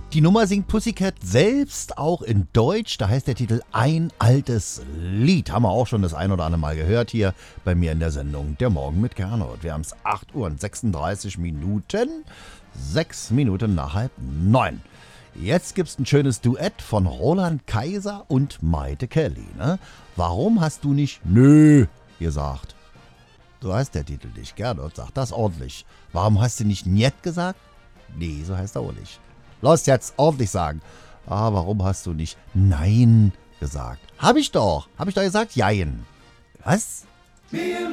Die Nummer singt Pussycat selbst auch in Deutsch. Da heißt der Titel Ein altes Lied. Haben wir auch schon das ein oder andere Mal gehört hier bei mir in der Sendung Der Morgen mit Gernot. Wir haben es 8 Uhr und 36 Minuten. 6 Minuten nach 8:30. Jetzt gibt's ein schönes Duett von Roland Kaiser und Maite Kelly. Ne? Warum hast du nicht Nö gesagt? So heißt der Titel nicht. Gernot sagt das ordentlich. Warum hast du nicht Njet gesagt? Nee, so heißt er auch nicht. Los jetzt ordentlich sagen. Ah, warum hast du nicht Nein gesagt? Hab ich doch gesagt, Jein. Was?